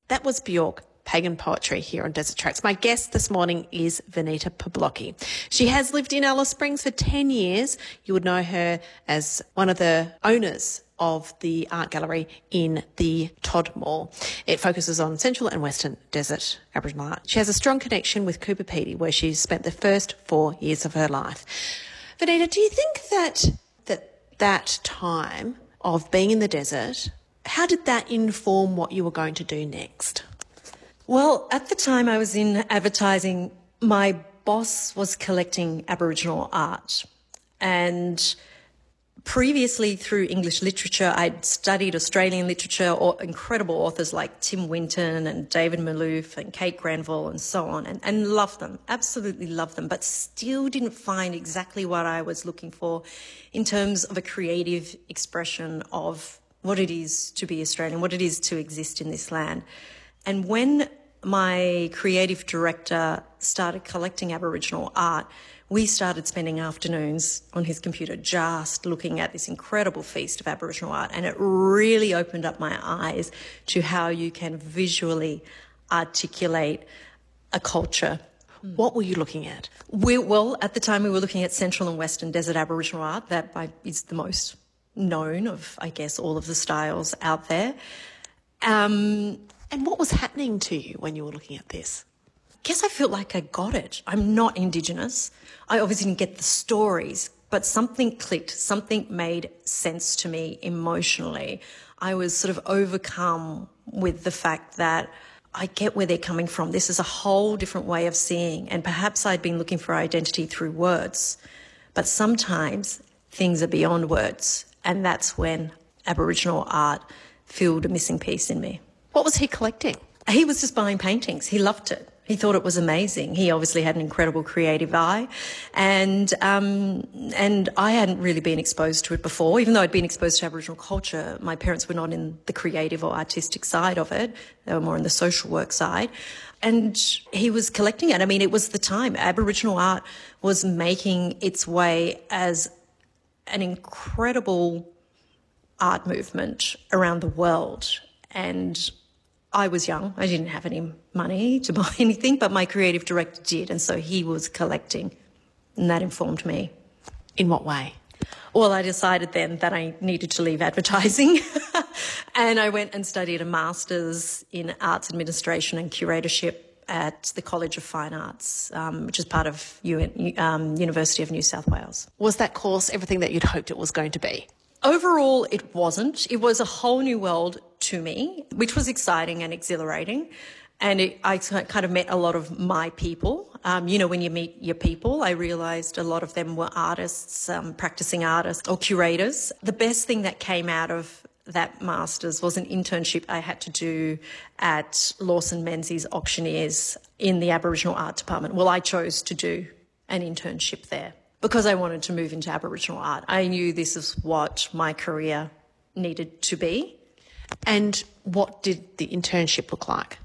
That was Bjork, Pagan Poetry, here on Desert Tracks. My guest this morning is Venita Poblocki. She has lived in Alice Springs for 10 years. You would know her as one of the owners of the art gallery in the Todd Mall. It focuses on Central and Western Desert Aboriginal art. She has a strong connection with Cooper Pedy, where she spent the first 4 years of her life. Venita, do you think that time of being in the desert, how did that inform what you were going to do next? Well, at the time I was in advertising, my boss was collecting Aboriginal art. And previously through English literature, I'd studied Australian literature, or incredible authors like Tim Winton and David Malouf and Kate Granville and so on, and loved them, absolutely loved them, but still didn't find exactly what I was looking for in terms of a creative expression of what it is to be Australian, what it is to exist in this land. And when my creative director started collecting Aboriginal art, we started spending afternoons on his computer just looking at this incredible feast of Aboriginal art, and it really opened up my eyes to how you can visually articulate a culture. What were you looking at? Well, at the time we were looking at Central and Western Desert Aboriginal art. That is the most known of, I guess, all of the styles out there. And what was happening to you when you were looking at this? I guess I felt like I got it. I'm not Indigenous. I obviously didn't get the stories, but something clicked, something made sense to me emotionally. I was sort of overcome with the fact that I get where they're coming from. This is a whole different way of seeing, and perhaps I'd been looking for identity through words, but sometimes things are beyond words, and that's when Aboriginal art filled a missing piece in me. What was he collecting? He was just buying paintings. He loved it. He thought it was amazing. He obviously had an incredible creative eye, and I hadn't really been exposed to it before. Even though I'd been exposed to Aboriginal culture, my parents were not in the creative or artistic side of it. They were more in the social work side. And he was collecting it. I mean, it was the time. Aboriginal art was making its way as an incredible art movement around the world. And I was young. I didn't have any money to buy anything, but my creative director did, and so he was collecting, and that informed me. In what way? Well, I decided then that I needed to leave advertising, and I went and studied a master's in arts administration and curatorship at the College of Fine Arts, which is part of University of New South Wales. Was that course everything that you'd hoped it was going to be? Overall, it wasn't. It was a whole new world to me, which was exciting and exhilarating. And I kind of met a lot of my people. When you meet your people, I realised a lot of them were artists, practising artists or curators. The best thing that came out of that master's was an internship I had to do at Lawson Menzies Auctioneers in the Aboriginal Art Department. Well, I chose to do an internship there because I wanted to move into Aboriginal art. I knew this is what my career needed to be. And what did the internship look like?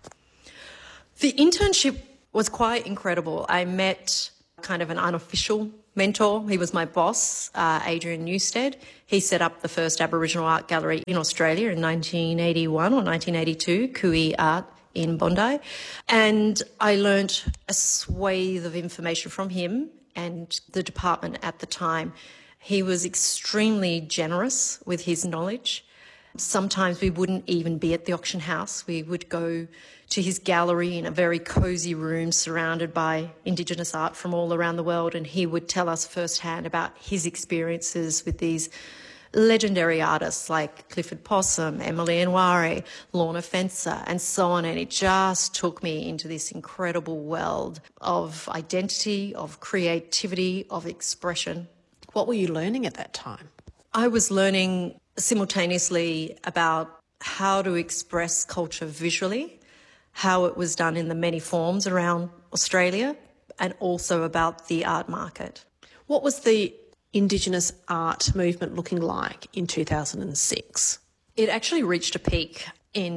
The internship was quite incredible. I met kind of an unofficial mentor. He was my boss, Adrian Newstead. He set up the first Aboriginal art gallery in Australia in 1981 or 1982, Kui Art in Bondi. And I learnt a swathe of information from him and the department at the time. He was extremely generous with his knowledge. Sometimes we wouldn't even be at the auction house. We would go to his gallery in a very cosy room surrounded by Indigenous art from all around the world, and he would tell us firsthand about his experiences with these legendary artists like Clifford Possum, Emily Nwari, Lorna Fencer, and so on. And it just took me into this incredible world of identity, of creativity, of expression. What were you learning at that time? I was learning simultaneously about how to express culture visually, how it was done in the many forms around Australia, and also about the art market. What was the Indigenous art movement looking like in 2006? It actually reached a peak in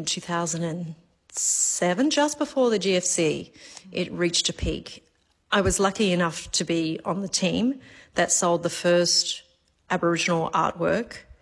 2007, just before the GFC. It reached a peak. I was lucky enough to be on the team that sold the first Aboriginal artwork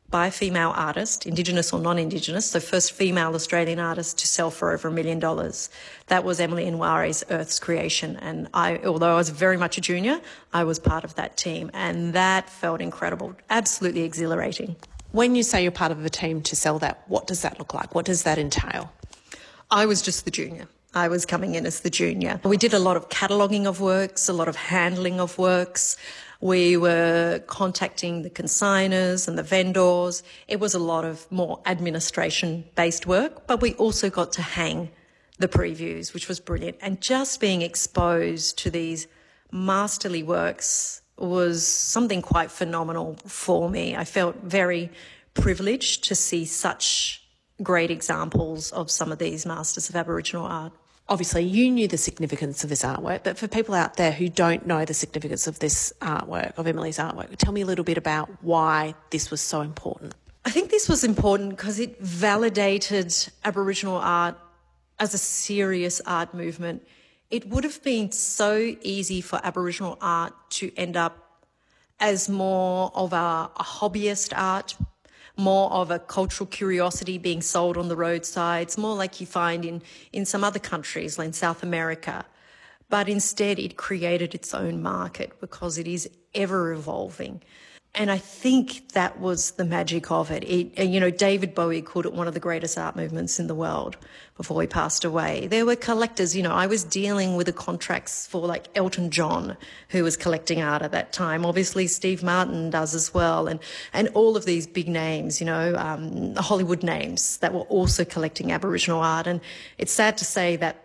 by a female artist, Indigenous or non-Indigenous, so first female Australian artist to sell for over $1 million. That was Emily Nware's Earth's Creation. And although I was very much a junior, I was part of that team. And that felt incredible, absolutely exhilarating. When you say you're part of a team to sell that, what does that look like? What does that entail? I was just the junior. I was coming in as the junior. We did a lot of cataloguing of works, a lot of handling of works. We were contacting the consigners and the vendors. It was a lot of more administration-based work, but we also got to hang the previews, which was brilliant. And just being exposed to these masterly works was something quite phenomenal for me. I felt very privileged to see such great examples of some of these masters of Aboriginal art. Obviously, you knew the significance of this artwork, but for people out there who don't know the significance of this artwork, of Emily's artwork, tell me a little bit about why this was so important. I think this was important because it validated Aboriginal art as a serious art movement. It would have been so easy for Aboriginal art to end up as more of a hobbyist art, more of a cultural curiosity being sold on the roadsides, more like you find in some other countries, like in South America. But instead, it created its own market because it is ever evolving. And I think that was the magic of it. David Bowie called it one of the greatest art movements in the world before he passed away. There were collectors, I was dealing with the contracts for like Elton John, who was collecting art at that time. Obviously, Steve Martin does as well. And all of these big names, Hollywood names that were also collecting Aboriginal art. And it's sad to say that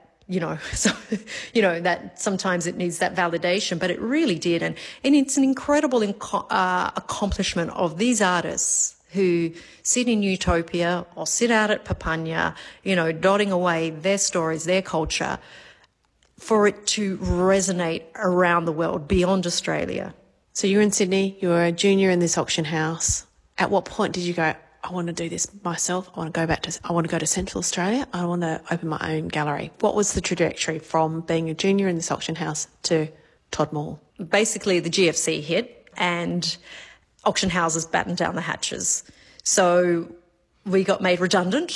that sometimes it needs that validation, but it really did. And it's an incredible accomplishment of these artists who sit in Utopia or sit out at Papunya, dotting away their stories, their culture, for it to resonate around the world, beyond Australia. So you're in Sydney, you're a junior in this auction house. At what point did you go, I want to do this myself. I want to go to Central Australia. I want to open my own gallery. What was the trajectory from being a junior in this auction house to Todd Mall? Basically, the GFC hit and auction houses battened down the hatches. So we got made redundant.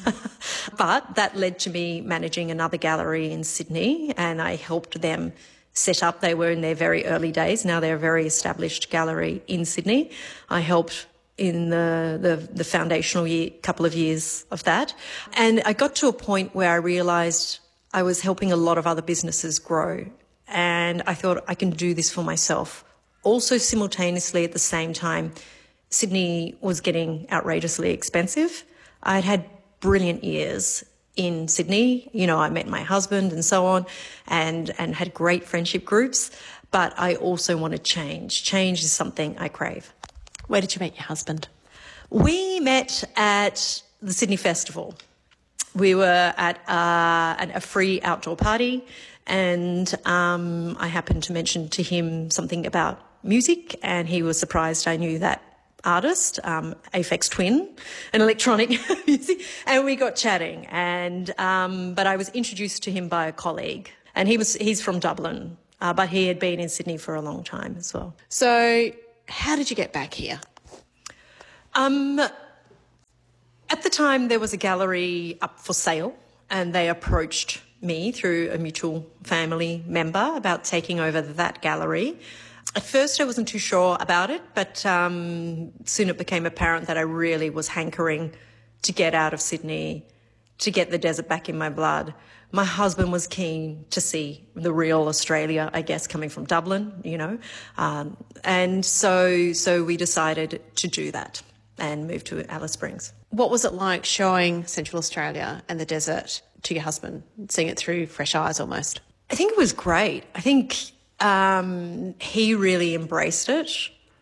But that led to me managing another gallery in Sydney, and I helped them set up. They were in their very early days. Now they're a very established gallery in Sydney. I helped in the foundational couple of years of that. And I got to a point where I realised I was helping a lot of other businesses grow. And I thought I can do this for myself. Also simultaneously at the same time, Sydney was getting outrageously expensive. I'd had brilliant years in Sydney. I met my husband and so on and had great friendship groups. But I also wanted change. Change is something I crave. Where did you meet your husband? We met at the Sydney Festival. We were at a free outdoor party, and I happened to mention to him something about music, and he was surprised I knew that artist, Aphex Twin, an electronic music, and we got chatting. But I was introduced to him by a colleague, and he's from Dublin, but he had been in Sydney for a long time as well. So how did you get back here? At the time, there was a gallery up for sale, and they approached me through a mutual family member about taking over that gallery. At first, I wasn't too sure about it, but soon it became apparent that I really was hankering to get out of Sydney, to get the desert back in my blood. My husband was keen to see the real Australia, I guess, coming from Dublin, and so we decided to do that and move to Alice Springs. What was it like showing Central Australia and the desert to your husband, seeing it through fresh eyes almost? I think it was great. I think he really embraced it.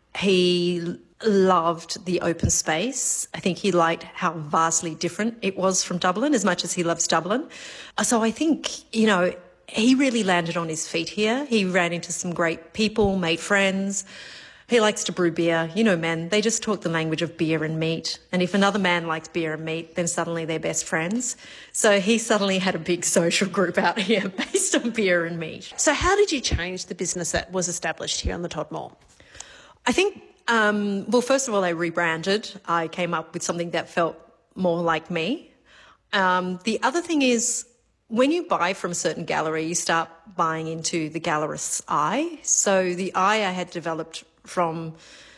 He loved the open space. I think he liked how vastly different it was from Dublin, as much as he loves Dublin. So I think, he really landed on his feet here. He ran into some great people, made friends. He likes to brew beer. Men, they just talk the language of beer and meat. And if another man likes beer and meat, then suddenly they're best friends. So he suddenly had a big social group out here based on beer and meat. So how did you change the business that was established here on the Todd Mall? I think Well, first of all, I rebranded. I came up with something that felt more like me. The other thing is, when you buy from a certain gallery, you start buying into the gallerist's eye. So the eye I had developed from,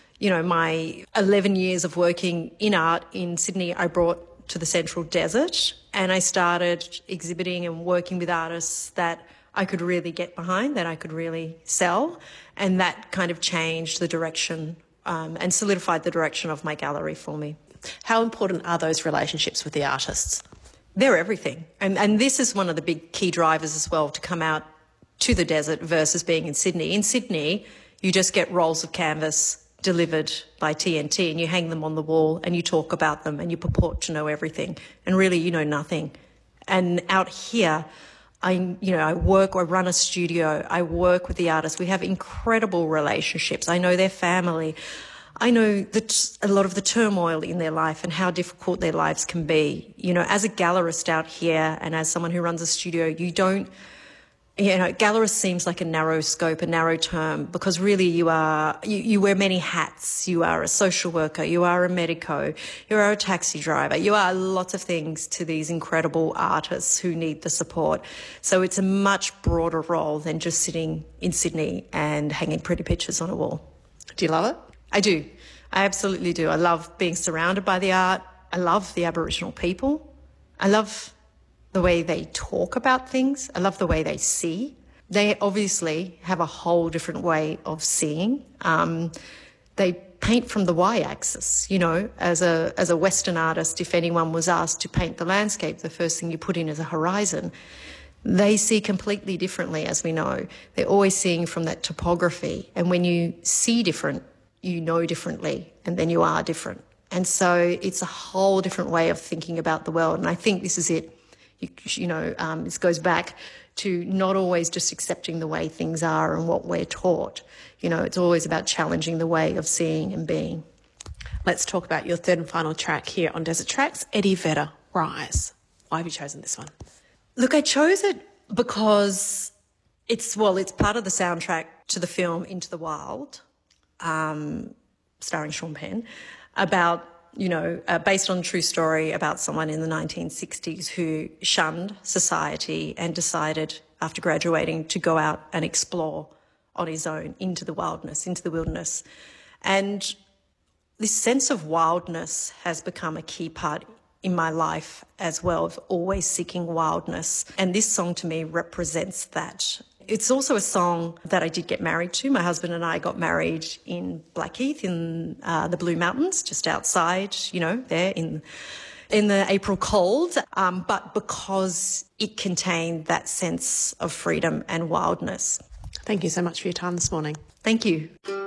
my 11 years of working in art in Sydney, I brought to the Central Desert, and I started exhibiting and working with artists that I could really get behind, that I could really sell. And that kind of changed the direction and solidified the direction of my gallery for me. How important are those relationships with the artists? They're everything. And this is one of the big key drivers as well, to come out to the desert versus being in Sydney. In Sydney, you just get rolls of canvas delivered by TNT and you hang them on the wall and you talk about them and you purport to know everything. And really, you know nothing. And out here, I run a studio. I work with the artists. We have incredible relationships. I know their family. I know a lot of the turmoil in their life and how difficult their lives can be. As a gallerist out here and as someone who runs a studio, gallerist seems like a narrow scope, a narrow term, because really you wear many hats. You are a social worker, you are a medico, you are a taxi driver, you are lots of things to these incredible artists who need the support. So it's a much broader role than just sitting in Sydney and hanging pretty pictures on a wall. Do you love it? I do. I absolutely do. I love being surrounded by the art. I love the Aboriginal people. I love the way they talk about things. I love the way they see. They obviously have a whole different way of seeing. They paint from the y-axis. As a Western artist, if anyone was asked to paint the landscape, the first thing you put in is a horizon. They see completely differently, as we know. They're always seeing from that topography. And when you see different, you know differently, and then you are different. And so it's a whole different way of thinking about the world. And I think this is it. This goes back to not always just accepting the way things are and what we're taught. It's always about challenging the way of seeing and being. Let's talk about your third and final track here on Desert Tracks, Eddie Vedder, Rise. Why have you chosen this one? Look, I chose it because it's part of the soundtrack to the film Into the Wild, starring Sean Penn, about, based on a true story about someone in the 1960s who shunned society and decided after graduating to go out and explore on his own into the wilderness, into the wilderness. And this sense of wildness has become a key part in my life as well, of always seeking wildness. And this song to me represents that. It's also a song that I did get married to. My husband and I got married in Blackheath in the Blue Mountains, just outside, there in the April cold. But because it contained that sense of freedom and wildness. Thank you so much for your time this morning. Thank you.